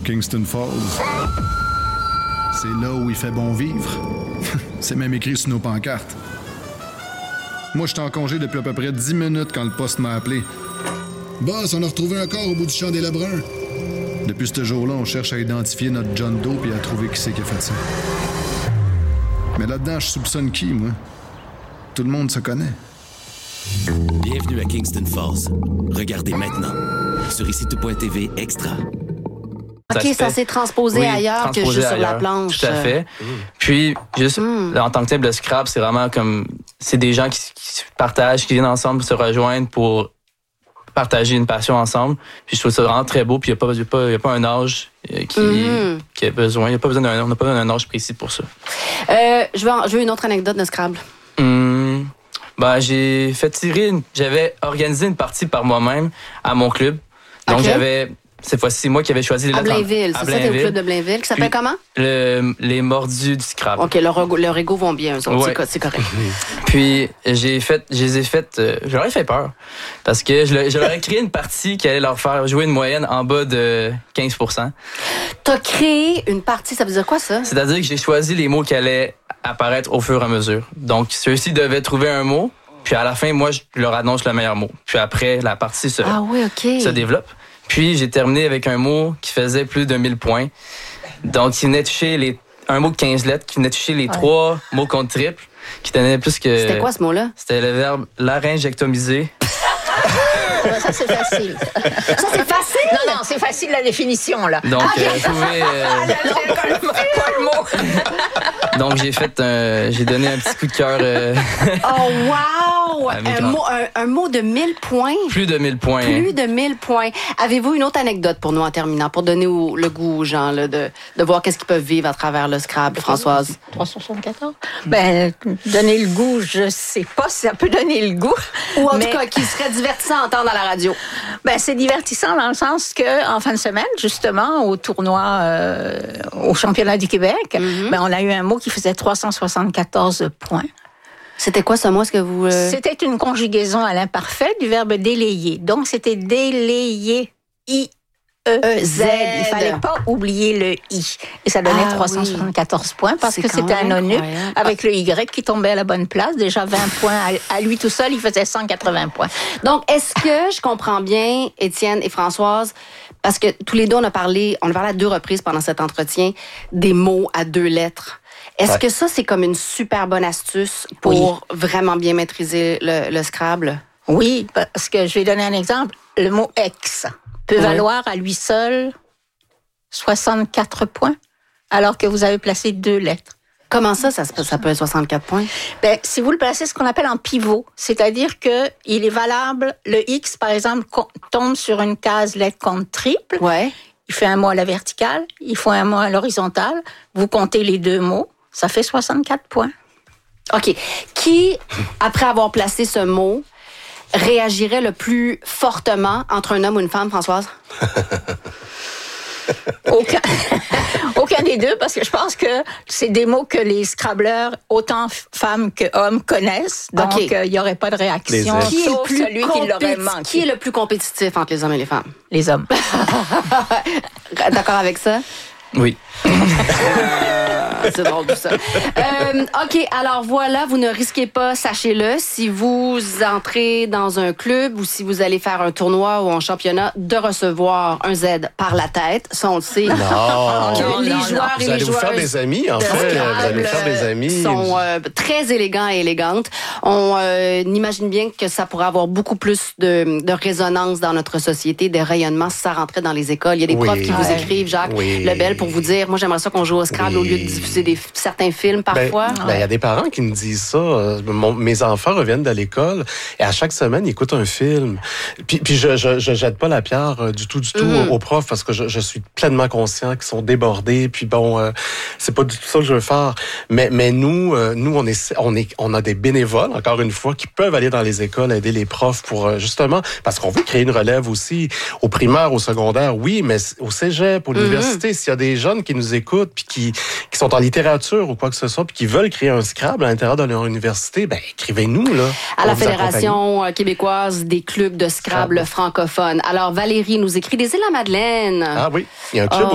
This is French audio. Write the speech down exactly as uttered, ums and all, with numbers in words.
Kingston Falls. C'est là où il fait bon vivre. C'est même écrit sur nos pancartes. Moi, j'étais en congé depuis à peu près dix minutes quand le poste m'a appelé. Boss, on a retrouvé un corps au bout du champ des Lebrun. Depuis ce jour-là, on cherche à identifier notre John Doe et à trouver qui c'est qui a fait ça. Mais là-dedans, je soupçonne qui, moi? Tout le monde se connaît. Bienvenue à Kingston Falls. Regardez maintenant sur ici tout point t v extra. OK, ça, ça s'est transposé oui, ailleurs transposé que juste ailleurs, sur la planche. Tout à fait. Mmh. Puis, juste mmh. là, en tant que tel, le Scrabble, c'est vraiment comme... C'est des gens qui, qui se partagent, qui viennent ensemble se rejoindre pour partager une passion ensemble. Puis je trouve ça vraiment très beau. Puis il n'y a pas, y a pas, y a pas un âge qui, mmh. qui a besoin. Y a pas besoin d'un, on n'a pas besoin d'un âge précis pour ça. Euh, je, veux, je veux une autre anecdote de Scrabble. Mmh. Ben, j'ai fait tirer... Une, j'avais organisé une partie par moi-même à mon club. Donc, okay. j'avais... Cette fois-ci, c'est moi qui avais choisi les lettres. À Blainville, c'est ça, t'es au club de Blainville. Qui s'appelle Puis, comment? Le, les Mordus du Scrabble. OK, leur, leur ego vont bien, eux autres, ouais. c'est, c'est correct. Puis, j'ai fait, je les ai faites, euh, je leur ai fait peur. Parce que je, je leur ai créé une partie qui allait leur faire jouer une moyenne en bas de quinze pour cent. T'as créé une partie, ça veut dire quoi, ça? C'est-à-dire que j'ai choisi les mots qui allaient apparaître au fur et à mesure. Donc, ceux-ci devaient trouver un mot. Puis, à la fin, moi, je leur annonce le meilleur mot. Puis après, la partie se, ah, oui, okay. se développe. Puis, j'ai terminé avec un mot qui faisait plus de mille points. Donc, il venait toucher les, un mot de quinze lettres, qui venait toucher les ouais. trois mots contre triple, qui donnait plus que... C'était quoi, ce mot-là? C'était le verbe laryngectomiser. Ça, c'est facile. Ça, c'est facile? Non, non, c'est facile la définition, là. Donc, ah, euh, je pouvais... Euh... Donc, j'ai fait un... J'ai donné un petit coup de cœur... Euh... Oh, wow! un, mot, un, un mot de mille points? Plus de mille points. Plus de mille points. Avez-vous une autre anecdote pour nous en terminant, pour donner au, le goût aux gens là, de, de voir qu'est-ce qu'ils peuvent vivre à travers le Scrabble, Françoise? trois cent soixante-quatorze Ben, donner le goût, je sais pas si ça peut donner le goût. Ou en mais... tout cas, qui serait divertissant à entendre à la radio. Ben, c'est divertissant dans le sens que, en fin de semaine, justement, au tournoi, euh, au championnat du Québec, mm-hmm. ben, on a eu un mot qui faisait trois cent soixante-quatorze points. C'était quoi ce mot? Est-ce que vous... Euh... C'était une conjugaison à l'imparfait du verbe délayer. Donc, c'était délayer. I E Z. Il fallait pas oublier le I. Et ça donnait ah, trois cent soixante-quatorze oui. points parce c'est que c'était un onus avec le Y qui tombait à la bonne place. Déjà vingt points. À lui tout seul, il faisait cent quatre-vingts points. Donc, est-ce que je comprends bien, Étienne et Françoise, parce que tous les deux, on a parlé, on a parlé à deux reprises pendant cet entretien, des mots à deux lettres. Est-ce ouais. que ça, c'est comme une super bonne astuce pour oui. vraiment bien maîtriser le, le Scrabble? Oui, parce que je vais donner un exemple. Le mot « ex » peut oui. valoir à lui seul soixante-quatre points, alors que vous avez placé deux lettres. Comment ça, ça, ça peut être soixante-quatre points? Ben, si vous le placez ce qu'on appelle en pivot, c'est-à-dire que il est valable, le X, par exemple, tombe sur une case lettre contre triple. Ouais. Il fait un mot à la verticale, il faut un mot à l'horizontale. Vous comptez les deux mots. Ça fait soixante-quatre points. OK. Qui, après avoir placé ce mot, réagirait le plus fortement entre un homme ou une femme, Françoise? Aucun. Aucun des deux, parce que je pense que c'est des mots que les Scrabbleurs, autant femmes que hommes, connaissent. Donc, il okay. n'y aurait pas de réaction. Qui est, le plus celui compé- qui l'aurait manqué. Qui est le plus compétitif entre les hommes et les femmes? Les hommes. D'accord avec ça? Oui. C'est drôle tout ça. Euh, OK, alors voilà, vous ne risquez pas, sachez-le, si vous entrez dans un club ou si vous allez faire un tournoi ou un championnat, de recevoir un Z par la tête. Ça, on le sait. Non, que les non, joueurs non. et vous allez les vous faire des amis, en fait. Vous allez vous faire des amis. sont euh, très élégants et élégantes. On euh, imagine bien que ça pourrait avoir beaucoup plus de, de résonance dans notre société, de rayonnement si ça rentrait dans les écoles. Il y a des oui. profs qui vous écrivent, Jacques oui. Lebel, pour vous dire, moi, j'aimerais ça qu'on joue au Scrabble oui. au lieu de diffuser des, certains films parfois. Ben, ben, il y a des parents qui me disent ça. Mon, mes enfants reviennent de l'école et à chaque semaine, ils écoutent un film. Puis, puis je, je, je jette pas la pierre euh, du tout, du tout mm. aux, aux profs parce que je, je suis pleinement conscient qu'ils sont débordés. Puis bon, euh, c'est pas du tout ça que je veux faire. Mais, mais nous, euh, nous, on est, on est, on a des bénévoles, encore une fois, qui peuvent aller dans les écoles aider les profs pour euh, justement, parce qu'on veut créer une relève aussi au primaire, au secondaire, oui, mais au cégep, au l'université, mm-hmm. s'il y a des jeunes qui nous écoutent puis qui, qui sont en littérature ou quoi que ce soit, puis qui veulent créer un Scrabble à l'intérieur de leur université, ben écrivez-nous là. À la Fédération québécoise des clubs de Scrabble francophones. Alors Valérie nous écrit des îles à Madeleine. Ah oui, il y a un club oh,